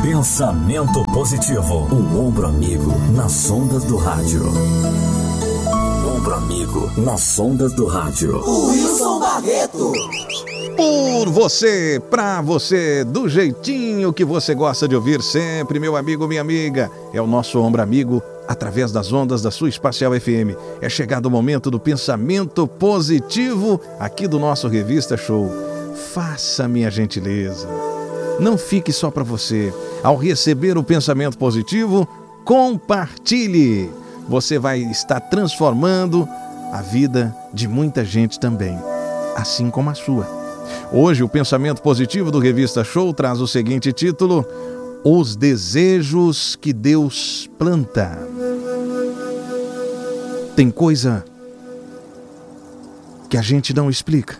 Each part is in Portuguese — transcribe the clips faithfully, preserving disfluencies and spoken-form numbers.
Pensamento positivo. O ombro amigo nas ondas do rádio. Ombro amigo nas ondas do rádio. O Wilson Barreto. Por você, pra você, do jeitinho que você gosta de ouvir sempre, meu amigo, minha amiga. É o nosso ombro amigo através das ondas da sua Espacial F M. É chegado o momento do pensamento positivo aqui do nosso Revista Show. Faça minha gentileza. Não fique só para você. Ao receber o pensamento positivo, compartilhe. Você vai estar transformando a vida de muita gente também, assim como a sua. Hoje o pensamento positivo do Revista Show traz o seguinte título: Os desejos que Deus planta. Tem coisa que a gente não explica.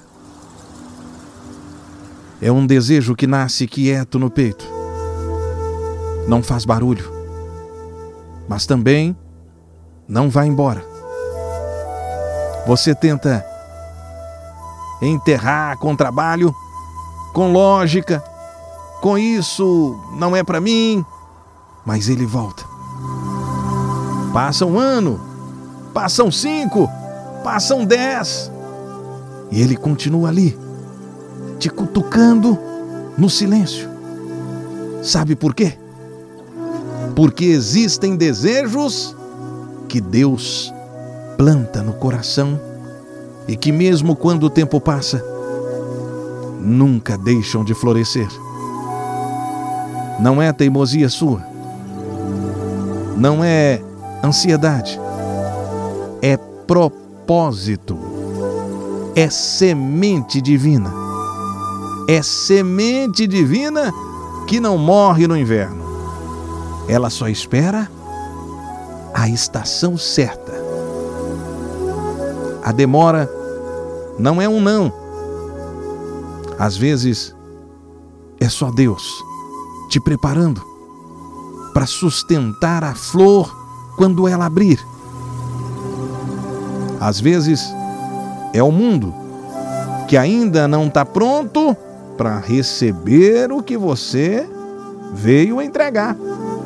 É um desejo que nasce quieto no peito. Não faz barulho. Mas também não vai embora. Você tenta enterrar com trabalho, com lógica, com isso não é para mim, mas ele volta. Passa um ano, passam cinco, passam dez, e ele continua ali, te cutucando no silêncio. Sabe por quê? Porque existem desejos que Deus planta no coração e que mesmo quando o tempo passa, nunca deixam de florescer. Não é teimosia sua, não é ansiedade, é propósito, é semente divina, é semente divina que não morre no inverno. Ela só espera a estação certa. A demora não é um não. Às vezes é só Deus te preparando para sustentar a flor quando ela abrir. Às vezes é o mundo que ainda não está pronto para receber o que você veio entregar.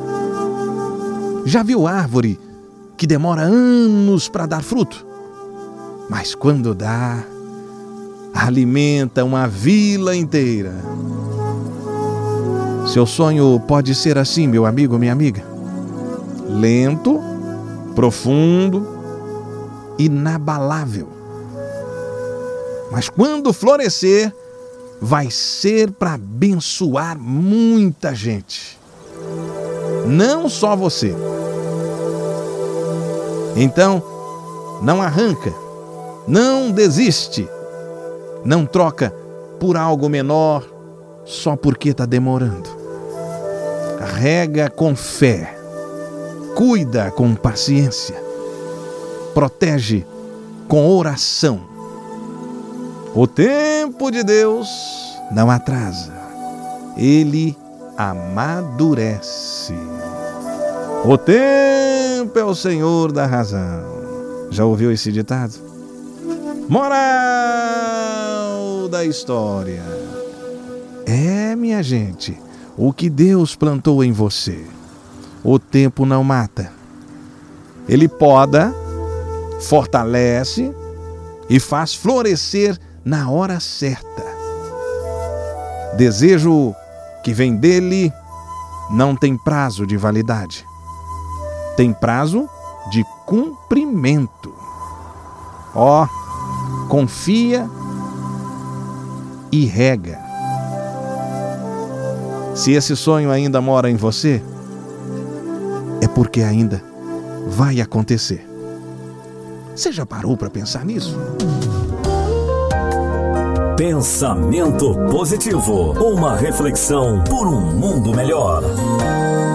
Já viu árvore que demora anos para dar fruto? Mas quando dá, alimenta uma vila inteira. Seu sonho pode ser assim, meu amigo, minha amiga. Lento, profundo, inabalável. Mas quando florescer, vai ser para abençoar muita gente. Não só você. Então, não arranca, não desiste, não troca por algo menor só porque está demorando. Rega com fé, cuida com paciência, protege com oração. O tempo de Deus não atrasa, ele amadurece. O tempo é o Senhor da razão. Já ouviu esse ditado? Moral da história: é, minha gente, o que Deus plantou em você, o tempo não mata. Ele poda, fortalece e faz florescer na hora certa. Desejo que vem dele não tem prazo de validade. Tem prazo de cumprimento. Ó, confia e rega. Se esse sonho ainda mora em você, é porque ainda vai acontecer. Você já parou para pensar nisso? Pensamento positivo. Uma reflexão por um mundo melhor.